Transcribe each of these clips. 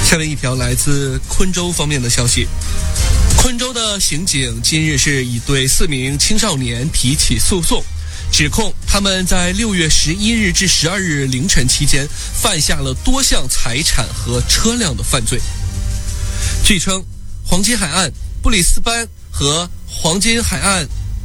下面一条来自昆州方面的消息，昆州的刑警今日是已对4名青少年提起诉讼，指控他们在6月11日至12日凌晨期间犯下了多项财产和车辆的犯罪。据称，黄金海岸、布里斯班和黄金海岸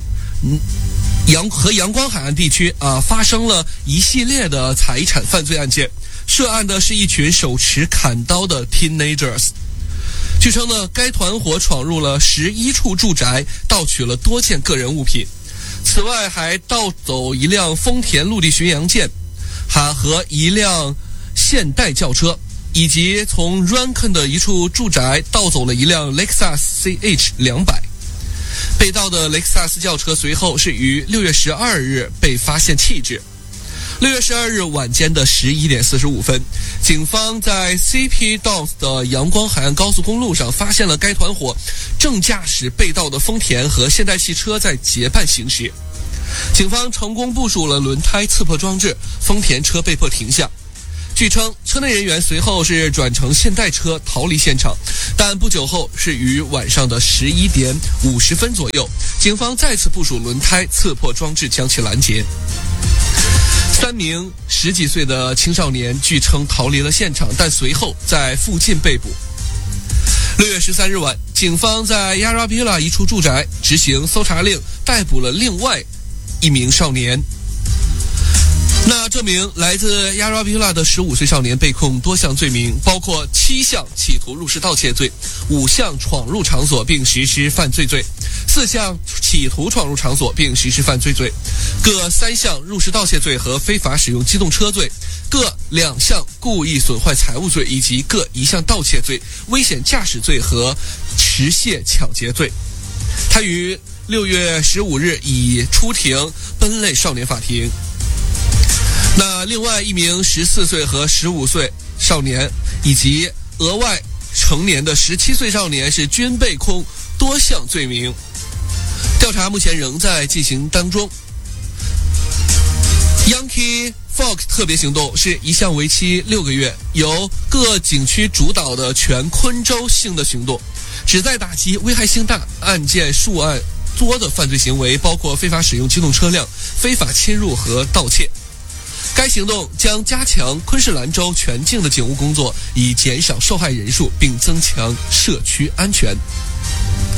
阳光海岸地区发生了一系列的财产犯罪案件，涉案的是一群手持砍刀的 teenagers。 据称呢，该团伙闯入了11处住宅，盗取了多件个人物品，此外还盗走一辆丰田陆地巡洋舰和一辆现代轿车，以及从 Rankin 的一处住宅盗走了一辆 Lexus CH200。被盗的雷克萨斯轿车随后是于6月12日被发现弃置。6月12日晚间的11点45分，警方在 CP Downs 的阳光海岸高速公路上发现了该团伙正驾驶被盗的丰田和现代汽车在结伴行驶。警方成功部署了轮胎刺破装置，丰田车被迫停下。据称，车内人员随后是转乘现代车逃离现场，但不久后是于晚上的11点50分左右，警方再次部署轮胎刺破装置将其拦截。3名10几岁的青少年据称逃离了现场，但随后在附近被捕。6月13日晚，警方在 Yarrabilla 一处住宅执行搜查令，逮捕了另外1名少年。那这名来自 Yarrabilla 的15岁少年被控多项罪名，包括7项企图入室盗窃罪、5项闯入场所并实施犯罪罪、4项企图闯入场所并实施犯罪罪，各3项入室盗窃罪和非法使用机动车罪，各2项故意损坏财物罪，以及各1项盗窃罪、危险驾驶罪和持械抢劫罪。他于6月15日已出庭奔类少年法庭。那另外1名14岁和15岁少年以及额外成年的17岁少年是均被控多项罪名，调查目前仍在进行当中。Yankee Fog 特别行动是一项为期6个月，由各景区主导的全昆州性的行动，旨在打击危害性大、案件数案多的犯罪行为，包括非法使用机动车辆、非法侵入和盗窃。该行动将加强昆士兰州全境的警务工作，以减少受害人数并增强社区安全。